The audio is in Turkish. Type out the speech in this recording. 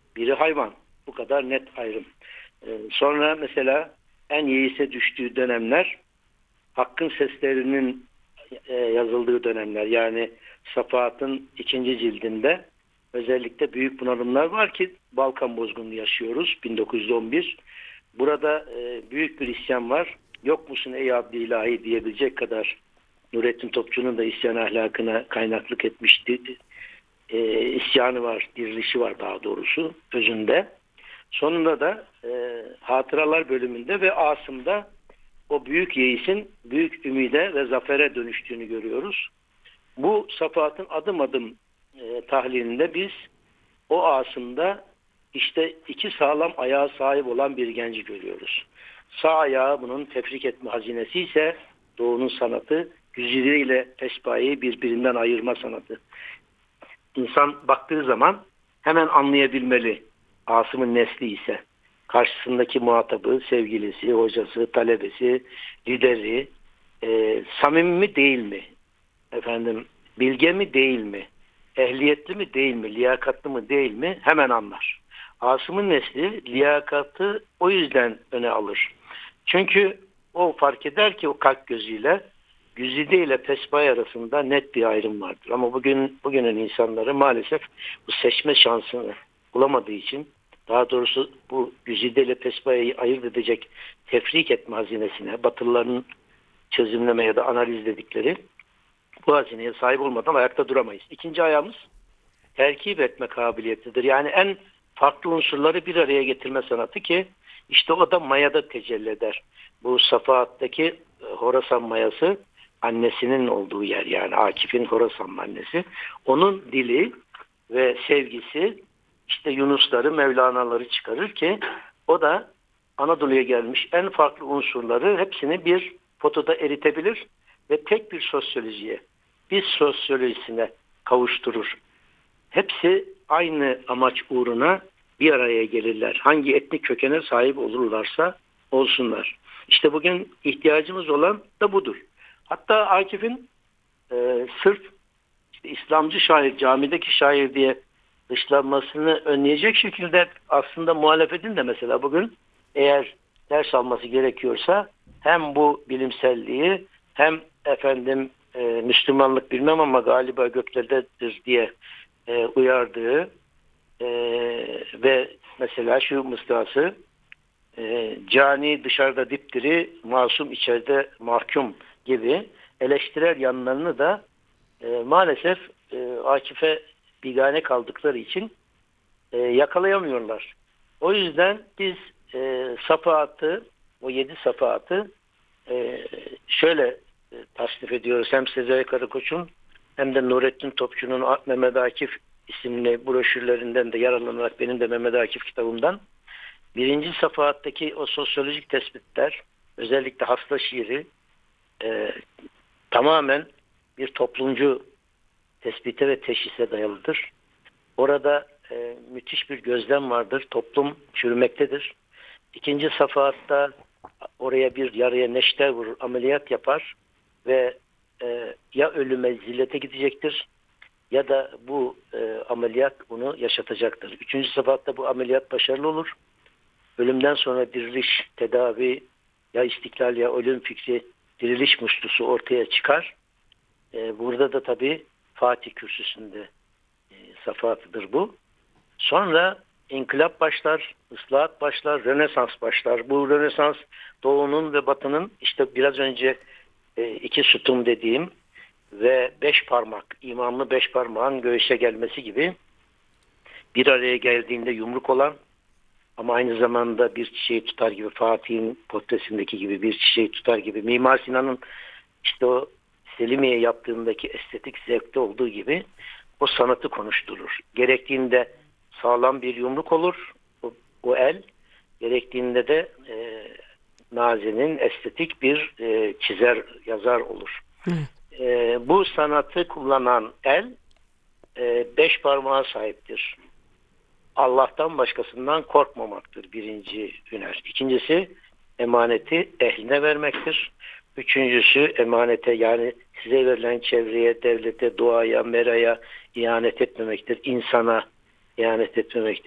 biri hayvan. Bu kadar net ayrım. Sonra mesela en yeise düştüğü dönemler Hakkın seslerinin yazıldığı dönemler. Yani Safahat'ın ikinci cildinde özellikle büyük bunalımlar var ki Balkan bozgununu yaşıyoruz 1911. Burada büyük bir isyan var. Yok musun ey abd-i ilahi diyebilecek kadar Nurettin Topçu'nun da isyan ahlakına kaynaklık etmişti. İsyanı var, dirilişi var daha doğrusu özünde. Sonunda da hatıralar bölümünde ve Asım'da o büyük yeisin büyük ümide ve zafere dönüştüğünü görüyoruz. Bu Safahat'ın adım adım tahlilinde biz o Asım'da işte iki sağlam ayağa sahip olan bir genci görüyoruz. Sağ ayağı bunun tefrik etme hazinesi ise Doğu'nun sanatı, güzide ile pespayeyi birbirinden ayırma sanatı. İnsan baktığı zaman hemen anlayabilmeli Asım'ın nesli ise. Karşısındaki muhatabı, sevgilisi, hocası, talebesi, lideri, samimi mi değil mi? Efendim, bilge mi değil mi? Ehliyetli mi değil mi? Liyakatlı mı değil mi? Hemen anlar. Asım'ın nesli liyakatı o yüzden öne alır. Çünkü o fark eder ki o kalp gözüyle Güzide ile Pesbay arasında net bir ayrım vardır. Ama bugünün insanları maalesef bu seçme şansını bulamadığı için, daha doğrusu bu Güzide ile Pesbay'ı ayırt edecek tefrik etme hazinesine, Batılıların çözümleme ya da analiz dedikleri bu hazineye sahip olmadan ayakta duramayız. İkinci ayağımız terkip etme kabiliyetidir. Yani en farklı unsurları bir araya getirme sanatı ki işte o da mayada tecelli eder. Bu Safahat'taki Horasan mayası annesinin olduğu yer, yani Akif'in Horasan annesi. Onun dili ve sevgisi işte Yunusları, Mevlana'ları çıkarır ki o da Anadolu'ya gelmiş en farklı unsurları hepsini bir potada eritebilir ve tek bir sosyolojiye, bir sosyolojisine kavuşturur. Hepsi aynı amaç uğruna bir araya gelirler. Hangi etnik kökene sahip olurlarsa olsunlar. İşte bugün ihtiyacımız olan da budur. Hatta Akif'in sırf işte İslamcı şair, camideki şair diye dışlanmasını önleyecek şekilde aslında muhalefetin de mesela bugün eğer ders alması gerekiyorsa hem bu bilimselliği hem efendim Müslümanlık bilmem ama galiba göklerdedir diye uyardığı ve mesela şu mıstası cani dışarıda dipdiri, masum içeride mahkum gibi eleştirel yanlarını da maalesef Akif'e bigane kaldıkları için yakalayamıyorlar. O yüzden biz Safahat'ı, o 7 Safahat'ı şöyle tasnif ediyoruz. Hem Sezai Karakoç'un hem de Nurettin Topçu'nun Mehmet Akif isimli broşürlerinden de yararlanarak benim de Mehmet Akif kitabımdan birinci Safahat'taki o sosyolojik tespitler, özellikle hasta şiiri tamamen bir toplumcu tespite ve teşhise dayalıdır. Orada müthiş bir gözlem vardır. Toplum çürümektedir. İkinci Safahat'ta oraya bir yaraya neşter vurur, ameliyat yapar ve ya ölüme, zillete gidecektir ya da bu ameliyat onu yaşatacaktır. Üçüncü Safahat'ta bu ameliyat başarılı olur. Ölümden sonra diriliş, tedavi, ya istiklal ya ölüm fikri, diriliş muslusu ortaya çıkar. Burada da tabii Fatih kürsüsünde Safahatıdır bu. Sonra inkılap başlar, ıslahat başlar, Rönesans başlar. Bu Rönesans Doğu'nun ve Batı'nın işte biraz önce iki sütun dediğim ve 5 parmak, imamlı 5 parmağın göğüse gelmesi gibi bir araya geldiğinde yumruk olan ama aynı zamanda bir çiçeği tutar gibi, Fatih'in portresindeki gibi bir çiçeği tutar gibi, Mimar Sinan'ın işte o Selimiye yaptığındaki estetik zevkte olduğu gibi o sanatı konuşturur. Gerektiğinde sağlam bir yumruk olur o el, gerektiğinde de Nazi'nin estetik bir çizer, yazar olur. Bu sanatı kullanan el 5 parmağa sahiptir. Allah'tan başkasından korkmamaktır birinci hüner. İkincisi emaneti ehline vermektir. Üçüncüsü emanete, yani size verilen çevreye, devlete, doğaya, meraya ihanet etmemektir. İnsana ihanet etmemektir.